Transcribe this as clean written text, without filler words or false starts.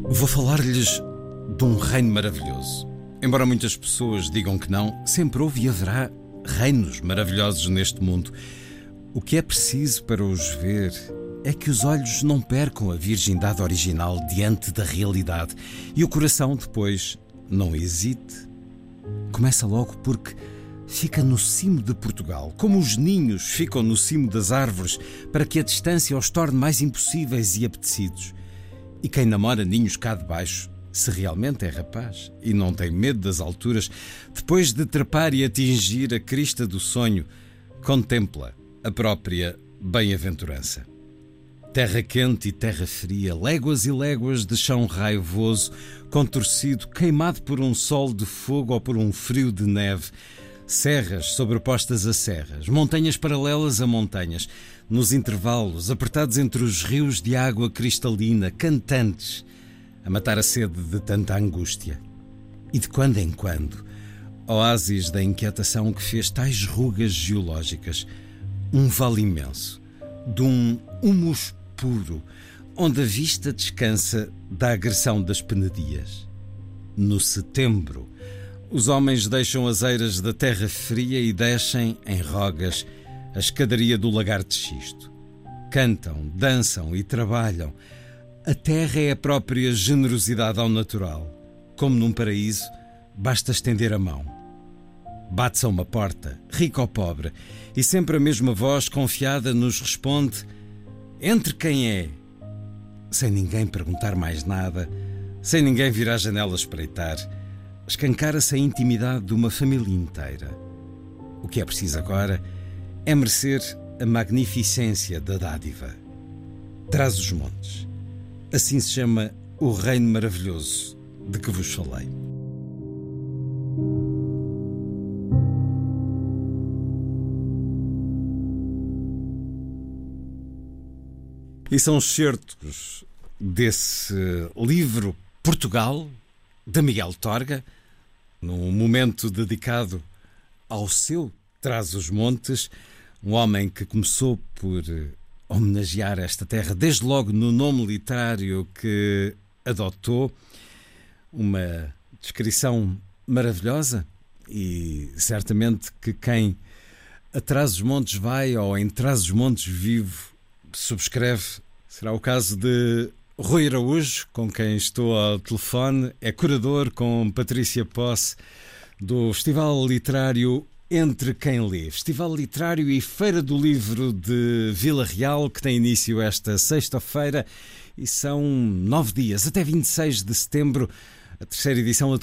Vou falar-lhes de um reino maravilhoso. Embora muitas pessoas digam que não, sempre houve e haverá reinos maravilhosos neste mundo. O que é preciso para os ver é que os olhos não percam a virgindade original diante da realidade e o coração depois não hesite. Começa logo porque fica no cimo de Portugal, como os ninhos ficam no cimo das árvores, para que a distância os torne mais impossíveis e apetecidos. E quem namora ninhos cá de baixo, se realmente é rapaz e não tem medo das alturas, depois de trepar e atingir a crista do sonho, contempla a própria bem-aventurança. Terra quente e terra fria, léguas e léguas de chão raivoso, contorcido, queimado por um sol de fogo ou por um frio de neve, serras sobrepostas a serras, montanhas paralelas a montanhas, nos intervalos, apertados entre os rios de água cristalina, cantantes, a matar a sede de tanta angústia. E de quando em quando, oásis da inquietação que fez tais rugas geológicas, um vale imenso, de um humus puro, onde a vista descansa da agressão das penedias. No setembro, os homens deixam as eiras da terra fria e descem, em rogas, a escadaria do lagar de xisto. Cantam, dançam e trabalham. A terra é a própria generosidade ao natural. Como num paraíso, basta estender a mão. Bate-se a uma porta, rico ou pobre, e sempre a mesma voz confiada nos responde: entre quem é? Sem ninguém perguntar mais nada, sem ninguém vir à janela espreitar, escancara-se a intimidade de uma família inteira. O que é preciso agora é merecer a magnificência da dádiva. Trás-os-Montes. Assim se chama o reino maravilhoso de que vos falei. E são excertos desse livro Portugal, de Miguel Torga, num momento dedicado ao seu Trás-os-Montes, um homem que começou por homenagear esta terra, desde logo no nome literário que adotou, uma descrição maravilhosa, e certamente que quem a Trás-os-Montes vai ou em Trás-os-Montes vive, subscreve. Será o caso de Rui Araújo, com quem estou ao telefone, é curador com Patrícia Posse do Festival Literário Entre Quem Lê. Festival Literário e Feira do Livro de Vila Real, que tem início esta sexta-feira e são 9 dias, até 26 de setembro, a terceira edição a